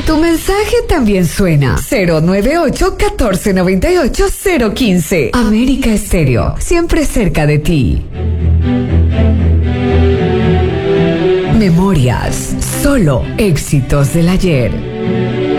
Tu mensaje también suena 098-1498-015. América Estéreo, siempre cerca de ti. Memorias, solo éxitos del ayer.